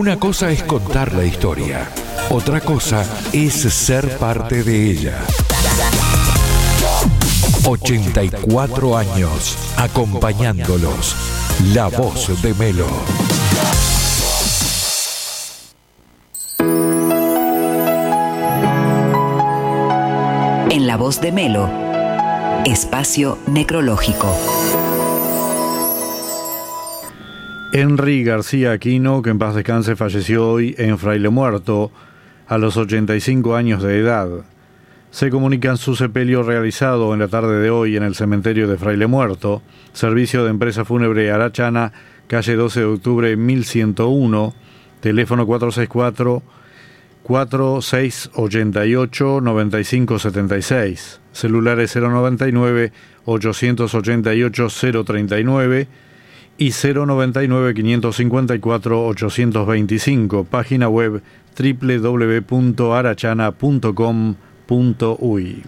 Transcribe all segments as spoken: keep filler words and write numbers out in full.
Una cosa es contar la historia, otra cosa es ser parte de ella. ochenta y cuatro años acompañándolos. La voz de Melo. En La Voz de Melo, espacio necrológico. Henry García Aquino, que en paz descanse, falleció hoy en Fraile Muerto a los ochenta y cinco años de edad. Se comunican su sepelio realizado en la tarde de hoy en el cementerio de Fraile Muerto, servicio de empresa fúnebre Arachana, calle doce de octubre mil ciento uno, teléfono cuatro seis cuatro, cuatro seis ocho ocho, nueve cinco siete seis, celulares cero noventa y nueve, ochocientos ochenta y ocho, cero treinta y nueve y cero noventa y nueve, quinientos cincuenta y cuatro, ochocientos veinticinco, página web doble u doble u doble u punto arachana punto com punto uy.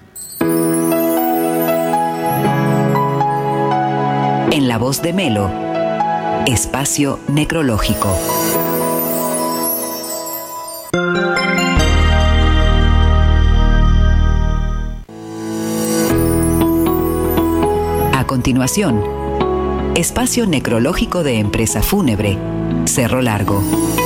En La Voz de Melo, espacio necrológico. A continuación, espacio necrológico de empresa fúnebre, Cerro Largo.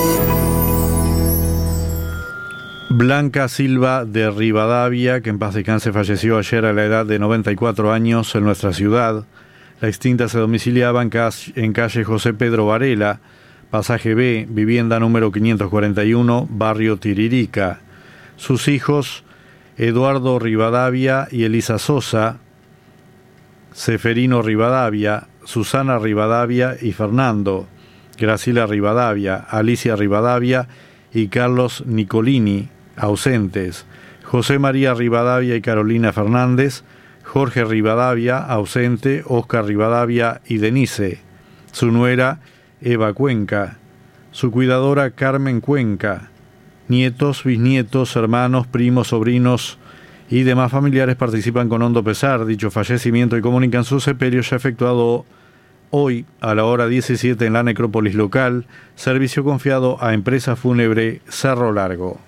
Blanca Silva de Rivadavia, que en paz descanse, falleció ayer a la edad de noventa y cuatro años en nuestra ciudad. La extinta se domiciliaba en, calle, en calle José Pedro Varela, pasaje B, vivienda número quinientos cuarenta y uno, barrio Tiririca. Sus hijos, Eduardo Rivadavia y Elisa Sosa, Seferino Rivadavia, Susana Rivadavia y Fernando, Graciela Rivadavia, Alicia Rivadavia y Carlos Nicolini, ausentes, José María Rivadavia y Carolina Fernández, Jorge Rivadavia, ausente, Oscar Rivadavia y Denise, su nuera Eva Cuenca, su cuidadora Carmen Cuenca, nietos, bisnietos, hermanos, primos, sobrinos y demás familiares participan con hondo pesar dicho fallecimiento y comunican su sepelio ya efectuado hoy a la hora diecisiete en la necrópolis local, servicio confiado a empresa fúnebre Cerro Largo.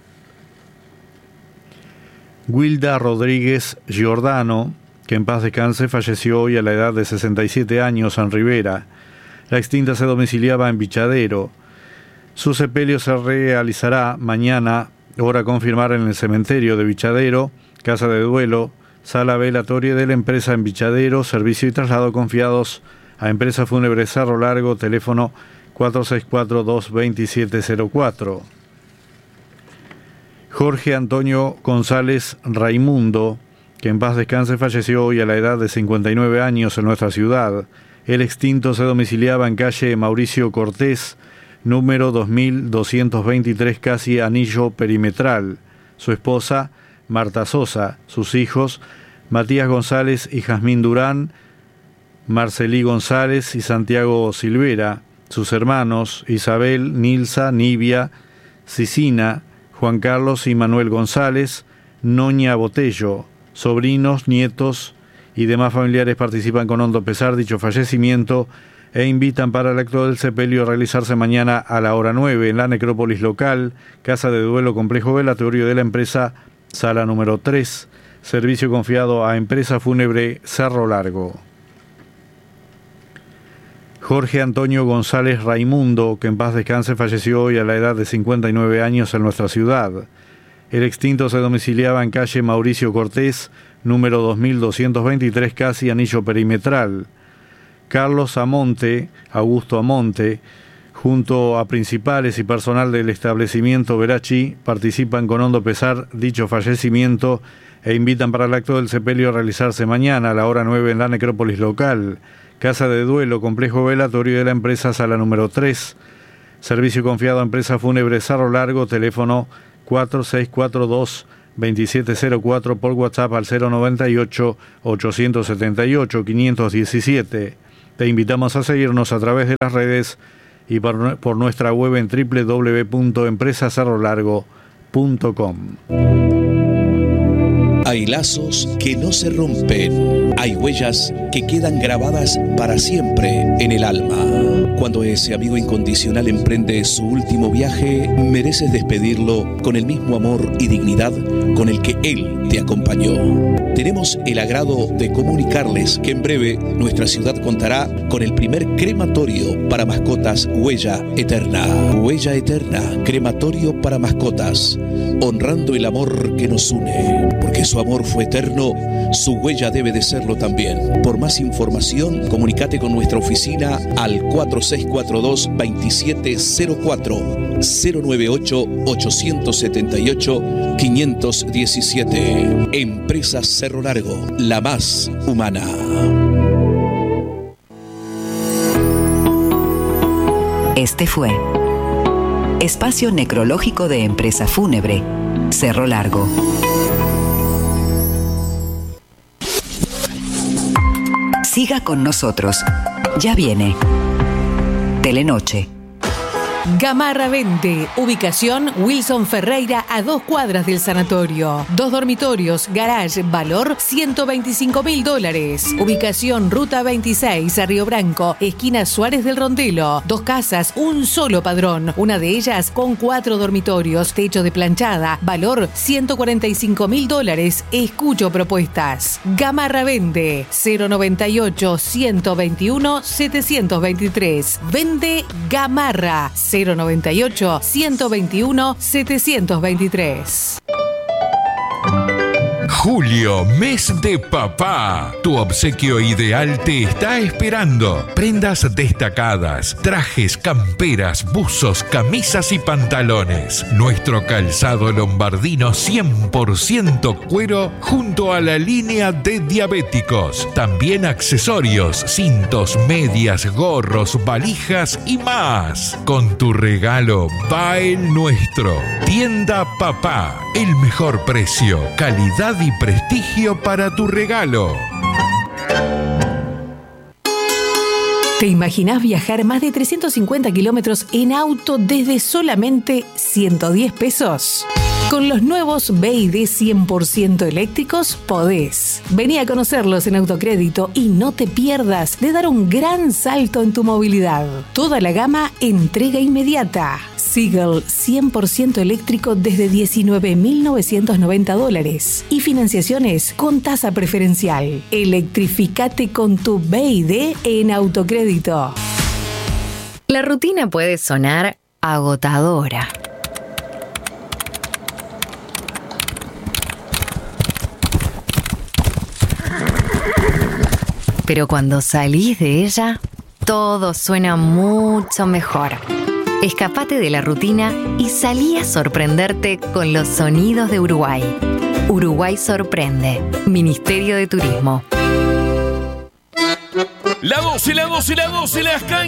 Wilda Rodríguez Giordano, que en paz descanse, falleció hoy a la edad de sesenta y siete años en Rivera. La extinta se domiciliaba en Bichadero. Su sepelio se realizará mañana, hora a confirmar, en el cementerio de Bichadero, casa de duelo, sala velatoria de la empresa en Bichadero, servicio y traslado confiados a empresa fúnebre Cerro Largo, teléfono cuatro seis cuatro, dos dos siete cero cuatro. Jorge Antonio González Raimundo, que en paz descanse, falleció hoy a la edad de cincuenta y nueve años en nuestra ciudad. El extinto se domiciliaba en calle Mauricio Cortés, número dos mil doscientos veintitrés, casi anillo perimetral. Su esposa, Marta Sosa, sus hijos, Matías González y Jazmín Durán, Marcelí González y Santiago Silvera, sus hermanos, Isabel, Nilsa, Nibia, Cicina, Juan Carlos y Manuel González, Noña Botello, sobrinos, nietos y demás familiares participan con hondo pesar dicho fallecimiento e invitan para el acto del sepelio a realizarse mañana a la hora nueve en la necrópolis local, casa de duelo complejo velatorio de la empresa, sala número tres, servicio confiado a empresa fúnebre Cerro Largo. Jorge Antonio González Raimundo, que en paz descanse, falleció hoy a la edad de cincuenta y nueve años en nuestra ciudad. El extinto se domiciliaba en calle Mauricio Cortés, número dos mil doscientos veintitrés, casi anillo perimetral. Carlos Amonte, Augusto Amonte, junto a principales y personal del establecimiento Verachi, participan con hondo pesar dicho fallecimiento e invitan para el acto del sepelio a realizarse mañana a la hora nueve en la necrópolis local, casa de duelo, complejo velatorio de la empresa, sala número tres, servicio confiado a empresa fúnebre Cerro Largo, teléfono cuatro seis cuatro dos, dos siete cero cuatro, por WhatsApp al cero noventa y ocho, ochocientos setenta y ocho, quinientos diecisiete. Te invitamos a seguirnos a través de las redes y por, por nuestra web en doble u doble u doble u punto empresa cerro largo punto com. Hay lazos que no se rompen, hay huellas que quedan grabadas para siempre en el alma. Cuando ese amigo incondicional emprende su último viaje, mereces despedirlo con el mismo amor y dignidad con el que él te acompañó. Tenemos el agrado de comunicarles que en breve nuestra ciudad contará con el primer crematorio para mascotas Huella Eterna. Huella Eterna, crematorio para mascotas, honrando el amor que nos une. Porque su amor fue eterno, su huella debe de serlo también. Por más información, comunícate con nuestra oficina al cuatro seis cuatro dos, dos siete cero cuatro, cero nueve ocho, ocho siete ocho, cinco uno siete. Empresa Cerro Largo, la más humana. Este fue Espacio Necrológico de Empresa Fúnebre, Cerro Largo. Siga con nosotros. Ya viene Telenoche. Gamarra Vende, ubicación Wilson Ferreira a dos cuadras del sanatorio. Dos dormitorios, garage, valor ciento veinticinco mil dólares. Ubicación Ruta veintiséis a Río Branco, esquina Suárez del Rondelo. Dos casas, un solo padrón. Una de ellas con cuatro dormitorios, techo de planchada, valor ciento cuarenta y cinco mil dólares. Escucho propuestas. Gamarra Vende, cero noventa y ocho, ciento veintiuno, setecientos veintitrés. Vende Gamarra. cero noventa y ocho, ciento veintiuno, setecientos veintitrés. Julio, mes de papá. Tu obsequio ideal te está esperando. Prendas destacadas, trajes, camperas, buzos, camisas y pantalones. Nuestro calzado lombardino cien por ciento cuero junto a la línea de diabéticos. También accesorios, cintos, medias, gorros, valijas y más. Con tu regalo va el nuestro. Tienda Papá. El mejor precio, calidad y prestigio para tu regalo. ¿Te imaginás viajar más de trescientos cincuenta kilómetros en auto desde solamente ciento diez pesos? Con los nuevos B Y D cien por ciento eléctricos podés. Vení a conocerlos en Autocrédito y no te pierdas de dar un gran salto en tu movilidad. Toda la gama entrega inmediata. Seagull cien por ciento eléctrico desde diecinueve mil novecientos noventa dólares y financiaciones con tasa preferencial. Electrificate con tu B Y D en Autocrédito. La rutina puede sonar agotadora. Pero cuando salís de ella, todo suena mucho mejor. Escapate de la rutina y salí a sorprenderte con los sonidos de Uruguay. Uruguay sorprende. Ministerio de Turismo. La doce, la doce, la doce, las canchas.